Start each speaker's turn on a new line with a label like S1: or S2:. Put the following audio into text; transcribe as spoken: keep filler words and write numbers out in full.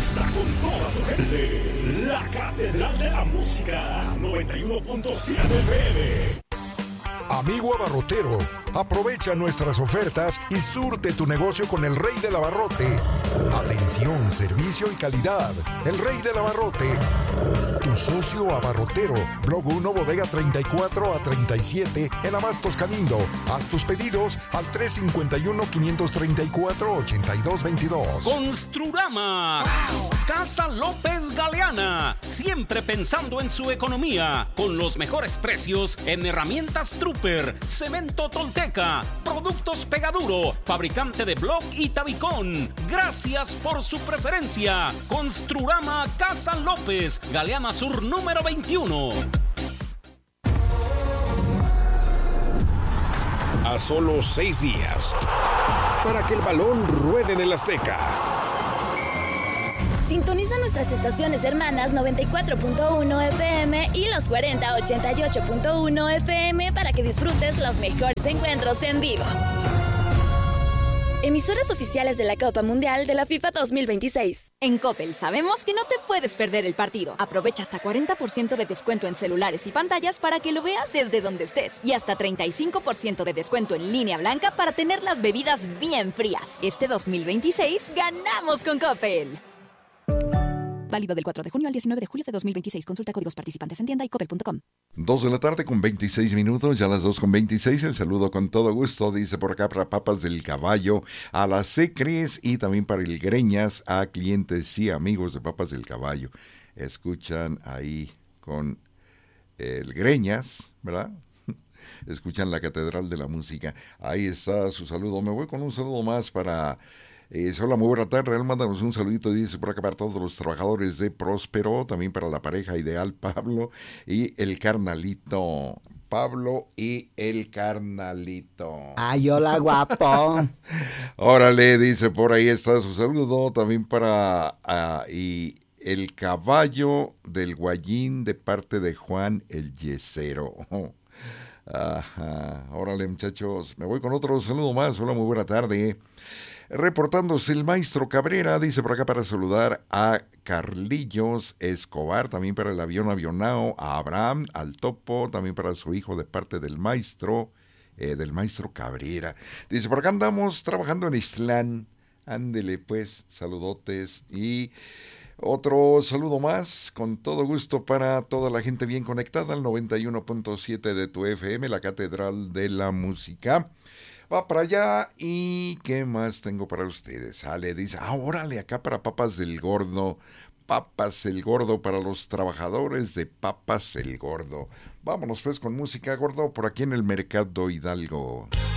S1: está con toda su gente. La Catedral de la Música, noventa y uno punto siete F M.
S2: Amigo abarrotero, aprovecha nuestras ofertas y surte tu negocio con el Rey del Abarrote. Atención, servicio y calidad. El Rey del Abarrote. Tu socio abarrotero. Blog uno, bodega treinta y cuatro a treinta y siete en Abastos Calindo. Haz tus pedidos al tres cinco uno, cinco tres cuatro, ocho dos dos dos.
S3: Construrama. Casa López Galeana. Siempre pensando en su economía. Con los mejores precios en herramientas Trooper, Cemento Tolteca, Productos Pegaduro, fabricante de bloc y tabicón. Gracias por su preferencia. Construrama Casa López, Galeana Sur número veintiuno.
S4: A solo seis días para que el balón ruede en el Azteca.
S5: Sintoniza nuestras estaciones hermanas noventa y cuatro punto uno F M y los cuarenta ochenta y ocho punto uno F M para que disfrutes los mejores encuentros en vivo. Emisoras oficiales de la Copa Mundial de la FIFA dos mil veintiséis.
S6: En Coppel sabemos que no te puedes perder el partido. Aprovecha hasta cuarenta por ciento de descuento en celulares y pantallas para que lo veas desde donde estés. Y hasta treinta y cinco por ciento de descuento en línea blanca para tener las bebidas bien frías. Este dos mil veintiséis ganamos con Coppel. Válido del cuatro de junio al diecinueve de julio de dos mil veintiséis. Consulta códigos participantes en tienda y coppel punto com.
S7: Dos de la tarde con veintiséis minutos, ya las dos con veintiséis. El saludo con todo gusto, dice por acá, para Papas del Caballo, a las Secres y también para el Greñas, a clientes y amigos de Papas del Caballo. Escuchan ahí con el Greñas, ¿verdad? Escuchan la Catedral de la Música. Ahí está su saludo. Me voy con un saludo más para... Eh, hola, muy buena tarde. Él mándanos un saludito, dice por acá para todos los trabajadores de Próspero, también para la pareja ideal Pablo y el carnalito. Pablo y el carnalito.
S8: Ay, hola, guapo.
S7: Órale, dice por ahí está su saludo, también para uh, y el caballo del Guayín de parte de Juan el Yesero. Ajá, órale muchachos, me voy con otro saludo más. Hola, muy buena tarde. Reportándose el maestro Cabrera, dice por acá para saludar a Carlillos Escobar, también para el avión avionao, a Abraham, al Topo, también para su hijo de parte del maestro, eh, del maestro Cabrera. Dice por acá andamos trabajando en Islán, ándele pues, saludotes y... Otro saludo más, con todo gusto para toda la gente bien conectada al noventa y uno punto siete de tu F M, la Catedral de la Música. Va para allá y ¿qué más tengo para ustedes? Ale dice, ah, órale, acá para Papas del Gordo. Papas el Gordo para los trabajadores de Papas el Gordo. Vámonos pues con música, gordo, por aquí en el Mercado Hidalgo.